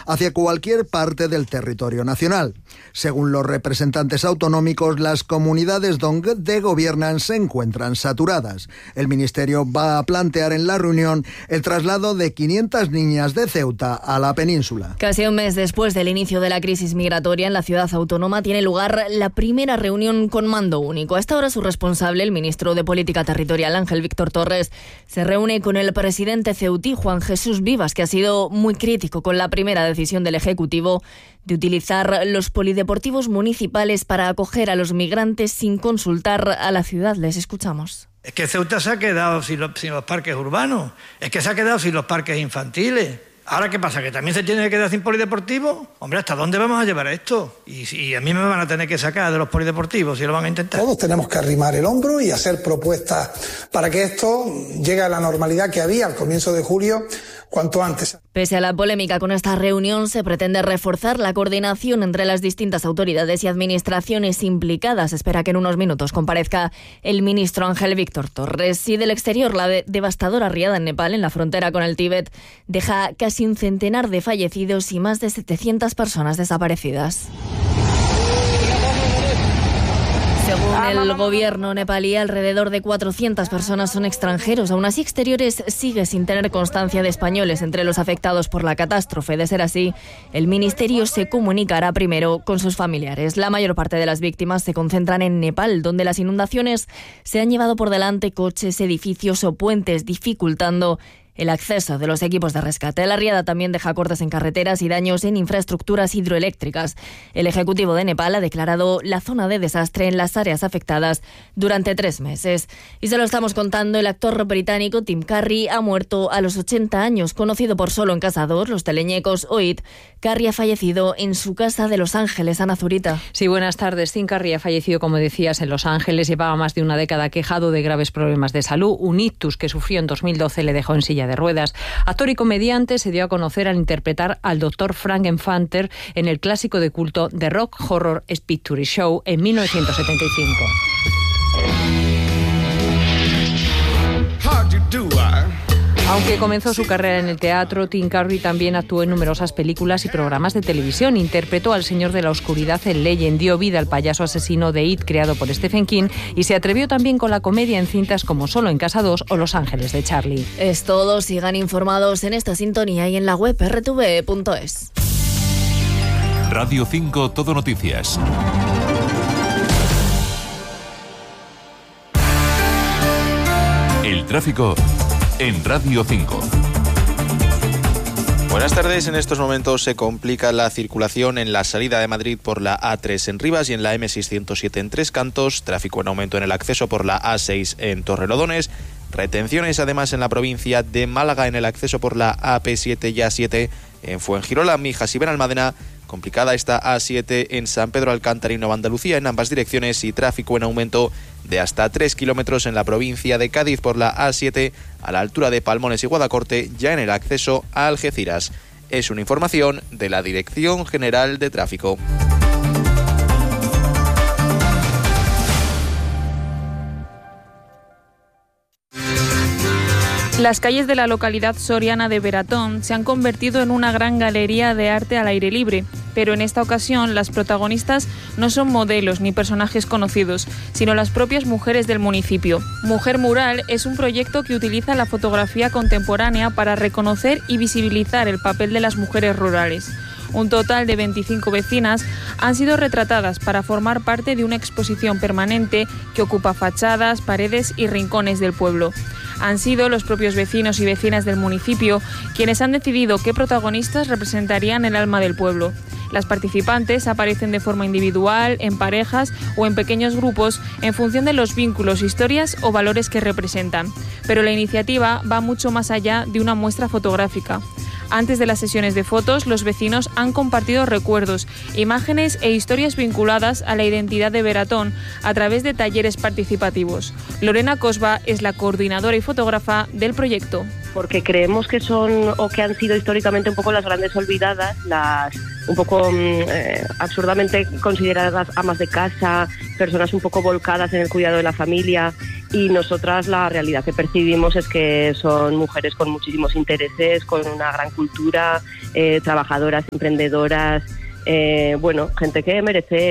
hacia cualquier parte del territorio nacional. Según los representantes autonómicos, las comunidades donde gobiernan se encuentran saturadas. El Ministerio va a plantear en la reunión el traslado de 500 niñas de Ceuta a la península. Casi un mes después del inicio de la crisis migratoria en la ciudad autónoma tiene lugar la primera reunión con mando único. A esta hora su responsable, el ministro de Política Territorial, Ángel Víctor Torres, se reúne con el presidente ceutí, Juan Jesús Vivas, que ha sido muy crítico con la primera decisión del Ejecutivo de utilizar los polideportivos municipales para acoger a los migrantes sin consultar a la ciudad. Les escuchamos. Es que Ceuta se ha quedado sin los parques urbanos, es que se ha quedado sin los parques infantiles. ¿Ahora qué pasa? ¿Que también se tiene que quedar sin polideportivos? Hombre, ¿hasta dónde vamos a llevar esto? Y a mí me van a tener que sacar de los polideportivos si lo van a intentar. Todos tenemos que arrimar el hombro y hacer propuestas para que esto llegue a la normalidad que había al comienzo de julio cuanto antes. Pese a la polémica con esta reunión, se pretende reforzar la coordinación entre las distintas autoridades y administraciones implicadas. Espera que en unos minutos comparezca el ministro Ángel Víctor Torres. Y del exterior, la devastadora riada en Nepal, en la frontera con el Tíbet, deja casi un centenar de fallecidos y más de 700 personas desaparecidas. Según el gobierno nepalí, alrededor de 400 personas son extranjeros. Aún así, Exteriores sigue sin tener constancia de españoles entre los afectados por la catástrofe. De ser así, el ministerio se comunicará primero con sus familiares. La mayor parte de las víctimas se concentran en Nepal, donde las inundaciones se han llevado por delante coches, edificios o puentes, dificultando el acceso de los equipos de rescate. La riada también deja cortes en carreteras y daños en infraestructuras hidroeléctricas. El Ejecutivo de Nepal ha declarado la zona de desastre en las áreas afectadas durante 3 meses. Y se lo estamos contando, el actor británico Tim Curry ha muerto a los 80 años. Conocido por Solo en Casa 2, Los teleñecos o It, Curry ha fallecido en su casa de Los Ángeles. Ana Zurita. Sí, buenas tardes. Tim Curry ha fallecido, como decías, en Los Ángeles. Llevaba más de una década quejado de graves problemas de salud. Un ictus que sufrió en 2012 le dejó en silla de ruedas. Actor y comediante, se dio a conocer al interpretar al Dr. Frankenfanter en el clásico de culto The Rock Horror Picture Show en 1975. Aunque comenzó su carrera en el teatro, Tim Curry también actuó en numerosas películas y programas de televisión. Interpretó al Señor de la Oscuridad en Legend, dio vida al payaso asesino de It, creado por Stephen King, y se atrevió también con la comedia en cintas como Solo en Casa 2 o Los Ángeles de Charlie. Es todo. Sigan informados en esta sintonía y en la web rtv.es. Radio 5 Todo Noticias. El tráfico en Radio 5. Buenas tardes. En estos momentos se complica la circulación en la salida de Madrid por la A3 en Rivas y en la M607 en Tres Cantos. Tráfico en aumento en el acceso por la A6 en Torrelodones. Retenciones además en la provincia de Málaga en el acceso por la AP7 y A7 en Fuengirola, Mijas y Benalmádena. Complicada esta A7 en San Pedro Alcántara y Nueva Andalucía en ambas direcciones, y tráfico en aumento de hasta 3 kilómetros en la provincia de Cádiz por la A7 a la altura de Palmones y Guadacorte, ya en el acceso a Algeciras. Es una información de la Dirección General de Tráfico. Las calles de la localidad soriana de Beratón se han convertido en una gran galería de arte al aire libre, pero en esta ocasión las protagonistas no son modelos ni personajes conocidos, sino las propias mujeres del municipio. Mujer Mural es un proyecto que utiliza la fotografía contemporánea para reconocer y visibilizar el papel de las mujeres rurales. Un total de 25 vecinas han sido retratadas para formar parte de una exposición permanente que ocupa fachadas, paredes y rincones del pueblo. Han sido los propios vecinos y vecinas del municipio quienes han decidido qué protagonistas representarían el alma del pueblo. Las participantes aparecen de forma individual, en parejas o en pequeños grupos en función de los vínculos, historias o valores que representan. Pero la iniciativa va mucho más allá de una muestra fotográfica. Antes de las sesiones de fotos, los vecinos han compartido recuerdos, imágenes e historias vinculadas a la identidad de Beratón a través de talleres participativos. Lorena Cosba es la coordinadora y fotógrafa del proyecto. Porque creemos que son o que han sido históricamente un poco las grandes olvidadas, las un poco absurdamente consideradas amas de casa, personas un poco volcadas en el cuidado de la familia, y nosotras la realidad que percibimos es que son mujeres con muchísimos intereses, con una gran cultura, trabajadoras, emprendedoras, gente que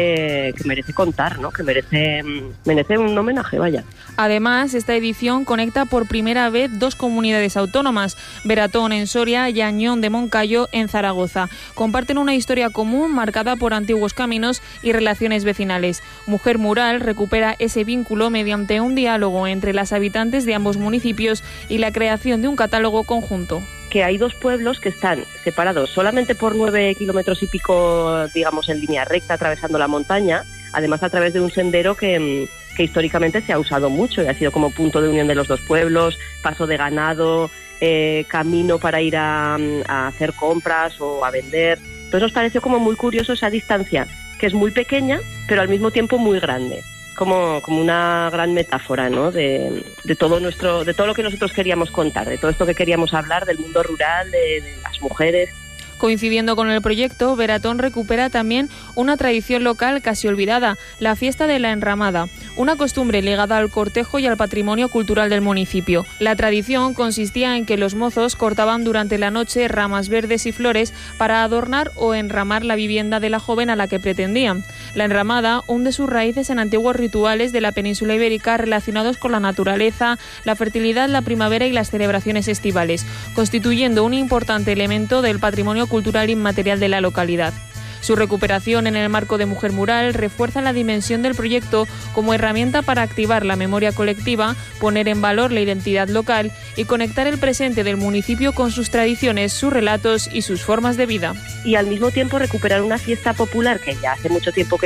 merece contar, ¿no? Que merece un homenaje, vaya. Además, esta edición conecta por primera vez 2 comunidades autónomas, Beratón en Soria y Añón de Moncayo en Zaragoza. Comparten una historia común marcada por antiguos caminos y relaciones vecinales. Mujer Mural recupera ese vínculo mediante un diálogo entre las habitantes de ambos municipios y la creación de un catálogo conjunto. Que hay 2 pueblos que están separados solamente por 9 kilómetros y pico, digamos, en línea recta, atravesando la montaña, además a través de un sendero que históricamente se ha usado mucho y ha sido como punto de unión de los 2 pueblos, paso de ganado, camino para ir a hacer compras o a vender. Entonces nos pareció como muy curioso esa distancia, que es muy pequeña, pero al mismo tiempo muy grande. Como una gran metáfora, ¿no? de todo lo que nosotros queríamos contar, de todo esto que queríamos hablar del mundo rural, de las mujeres. Coincidiendo con el proyecto, Beratón recupera también una tradición local casi olvidada, la fiesta de la enramada, una costumbre ligada al cortejo y al patrimonio cultural del municipio. La tradición consistía en que los mozos cortaban durante la noche ramas verdes y flores para adornar o enramar la vivienda de la joven a la que pretendían. La enramada hunde sus raíces en antiguos rituales de la península ibérica relacionados con la naturaleza, la fertilidad, la primavera y las celebraciones estivales, constituyendo un importante elemento del patrimonio cultural inmaterial de la localidad. Su recuperación en el marco de Mujer Mural refuerza la dimensión del proyecto como herramienta para activar la memoria colectiva, poner en valor la identidad local y conectar el presente del municipio con sus tradiciones, sus relatos y sus formas de vida. Y al mismo tiempo recuperar una fiesta popular que ya hace mucho tiempo que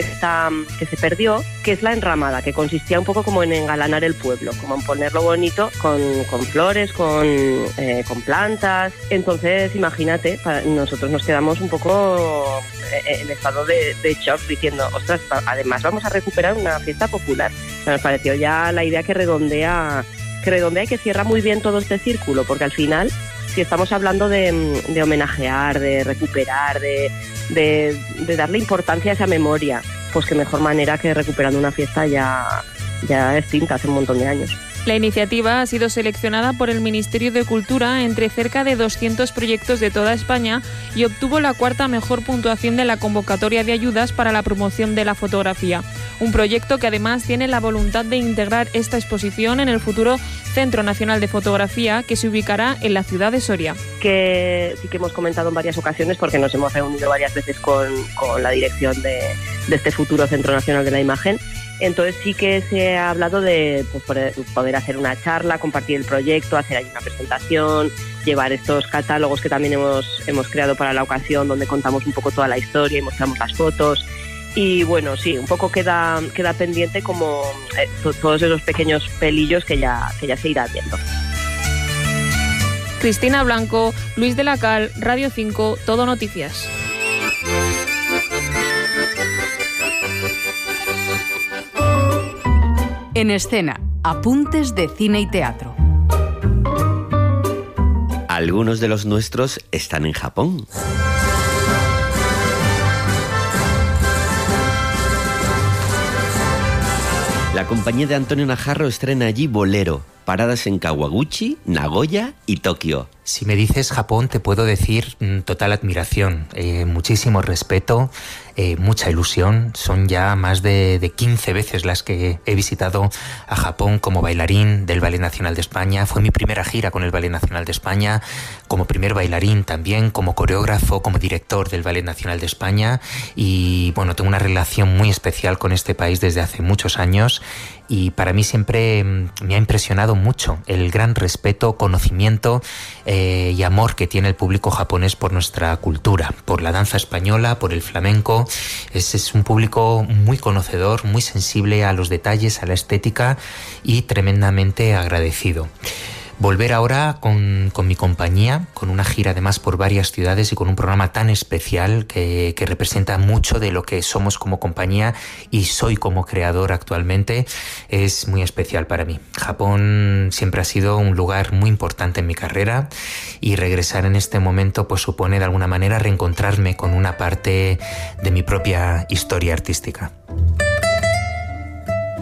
se perdió, que es la enramada, que consistía un poco como en engalanar el pueblo, como en ponerlo bonito con flores, con plantas. Entonces, imagínate, nosotros nos quedamos un poco en estado de shock diciendo, ostras, además vamos a recuperar una fiesta popular. O sea, nos pareció ya la idea que redondea y que cierra muy bien todo este círculo, porque al final, si estamos hablando de homenajear, de recuperar, de darle importancia a esa memoria, pues qué mejor manera que recuperando una fiesta ya extinta hace un montón de años. La iniciativa ha sido seleccionada por el Ministerio de Cultura entre cerca de 200 proyectos de toda España y obtuvo la 4ª mejor puntuación de la convocatoria de ayudas para la promoción de la fotografía. Un proyecto que además tiene la voluntad de integrar esta exposición en el futuro Centro Nacional de Fotografía, que se ubicará en la ciudad de Soria. Que sí que hemos comentado en varias ocasiones, porque nos hemos reunido varias veces con la dirección de este futuro Centro Nacional de la Imagen. Entonces sí que se ha hablado de poder hacer una charla, compartir el proyecto, hacer ahí una presentación, llevar estos catálogos que también hemos creado para la ocasión, donde contamos un poco toda la historia y mostramos las fotos. Y bueno, sí, un poco queda pendiente como todos esos pequeños pelillos que ya se irá viendo. Cristina Blanco, Luis de la Cal, Radio 5, Todo Noticias. En escena, apuntes de cine y teatro. Algunos de los nuestros están en Japón. La compañía de Antonio Najarro estrena allí Bolero, paradas en Kawaguchi, Nagoya y Tokio. Si me dices Japón, te puedo decir total admiración, muchísimo respeto, mucha ilusión. Son ya más de 15 veces las que he visitado a Japón como bailarín del Ballet Nacional de España. Fue mi primera gira con el Ballet Nacional de España, como primer bailarín también, como coreógrafo, como director del Ballet Nacional de España. Y bueno, tengo una relación muy especial con este país desde hace muchos años. Y para mí siempre me ha impresionado mucho el gran respeto, conocimiento y amor que tiene el público japonés por nuestra cultura, por la danza española, por el flamenco. Es un público muy conocedor, muy sensible a los detalles, a la estética y tremendamente agradecido. Volver ahora con mi compañía, con una gira además por varias ciudades y con un programa tan especial que representa mucho de lo que somos como compañía y soy como creador actualmente, es muy especial para mí. Japón siempre ha sido un lugar muy importante en mi carrera y regresar en este momento pues supone de alguna manera reencontrarme con una parte de mi propia historia artística.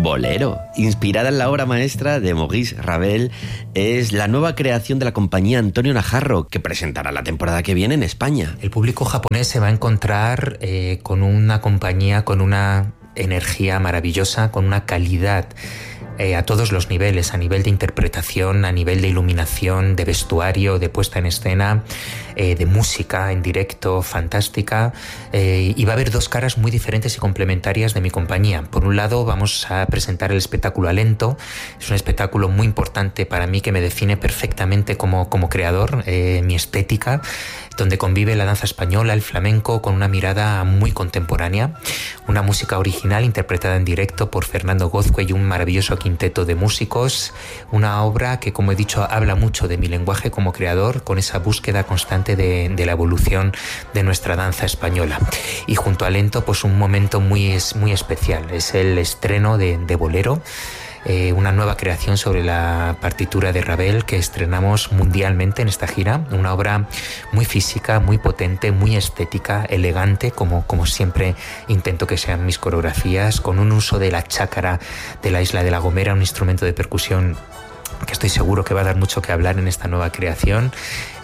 Bolero, inspirada en la obra maestra de Maurice Ravel, es la nueva creación de la compañía Antonio Najarro, que presentará la temporada que viene en España. El público japonés se va a encontrar con una compañía con una energía maravillosa, con una calidad a todos los niveles, a nivel de interpretación, a nivel de iluminación, de vestuario, de puesta en escena, de música en directo, fantástica, y va a haber dos caras muy diferentes y complementarias de mi compañía. Por un lado, vamos a presentar el espectáculo Alento. Es un espectáculo muy importante para mí, que me define perfectamente como creador, mi estética, donde convive la danza española, el flamenco, con una mirada muy contemporánea, una música original interpretada en directo por Fernando Gozque y un maravilloso quinteto de músicos, una obra que, como he dicho, habla mucho de mi lenguaje como creador, con esa búsqueda constante de la evolución de nuestra danza española. Y junto a Alento, pues un momento muy especial, es el estreno de Bolero, una nueva creación sobre la partitura de Ravel que estrenamos mundialmente en esta gira, una obra muy física, muy potente, muy estética, elegante, como siempre intento que sean mis coreografías, con un uso de la chácara de la isla de La Gomera, un instrumento de percusión que estoy seguro que va a dar mucho que hablar en esta nueva creación,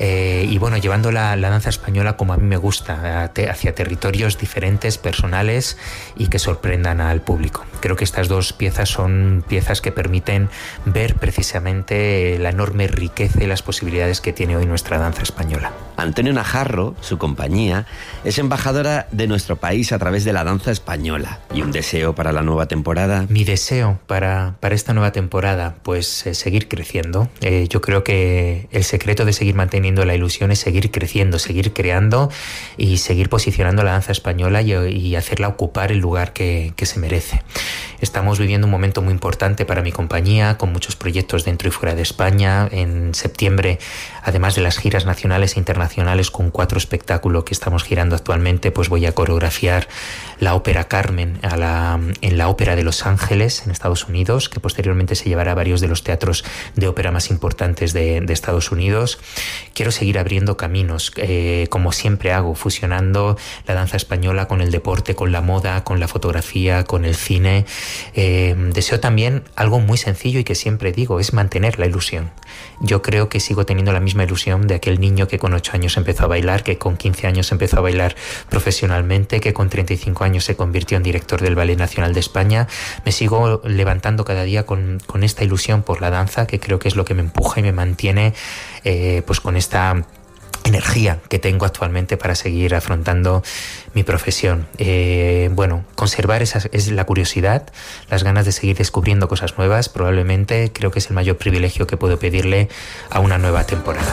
y bueno, llevando la danza española como a mí me gusta, hacia territorios diferentes, personales, y que sorprendan al público. Creo que estas dos piezas son piezas que permiten ver precisamente la enorme riqueza y las posibilidades que tiene hoy nuestra danza española. Antonio Najarro, su compañía, es embajadora de nuestro país a través de la danza española. ¿Y un deseo para la nueva temporada? Mi deseo para esta nueva temporada, pues seguir creciendo. Yo creo que el secreto de seguir manteniendo la ilusión es seguir creciendo, seguir creando y seguir posicionando la danza española y hacerla ocupar el lugar que se merece. Estamos viviendo un momento muy importante para mi compañía, con muchos proyectos dentro y fuera de España. En septiembre, además de las giras nacionales e internacionales con 4 espectáculos que estamos girando actualmente, pues voy a coreografiar la ópera Carmen en la Ópera de Los Ángeles, en Estados Unidos, que posteriormente se llevará a varios de los teatros de ópera más importantes de Estados Unidos. Quiero seguir abriendo caminos, como siempre hago, fusionando la danza española con el deporte, con la moda, con la fotografía, con el cine. Deseo también algo muy sencillo y que siempre digo, es mantener la ilusión. Yo creo que sigo teniendo la misma ilusión de aquel niño que con 8 años empezó a bailar, que con 15 años empezó a bailar profesionalmente, que con 35 años se convirtió en director del Ballet Nacional de España. Me sigo levantando cada día con esta ilusión por la danza, que creo que es lo que me empuja y me mantiene pues con esta energía que tengo actualmente para seguir afrontando mi profesión. Bueno, conservar es la curiosidad, las ganas de seguir descubriendo cosas nuevas. Probablemente creo que es el mayor privilegio que puedo pedirle a una nueva temporada.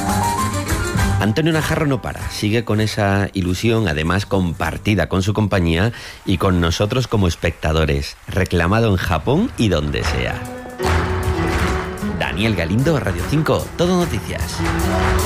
Antonio Najarro no para, sigue con esa ilusión, además compartida con su compañía y con nosotros como espectadores, reclamado en Japón y donde sea. Daniel Galindo, Radio 5, Todo Noticias.